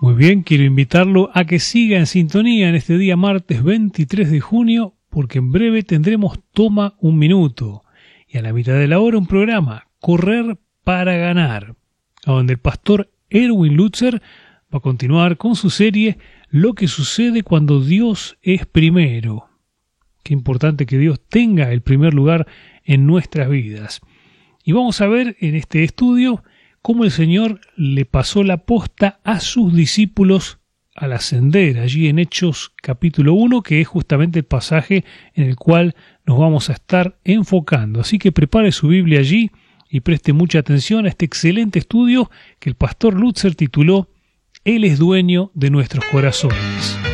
Muy bien, quiero invitarlo a que siga en sintonía en este día martes 23 de junio, porque en breve tendremos Toma un Minuto, y a la mitad de la hora un programa, Correr para Ganar, donde el pastor Erwin Lutzer va a continuar con su serie Lo que sucede cuando Dios es primero. Qué importante que Dios tenga el primer lugar en nuestras vidas. Y vamos a ver en este estudio cómo el Señor le pasó la posta a sus discípulos al ascender, allí en Hechos capítulo 1, que es justamente el pasaje en el cual nos vamos a estar enfocando. Así que prepare su Biblia allí y preste mucha atención a este excelente estudio que el pastor Lutzer tituló Él es dueño de nuestros corazones.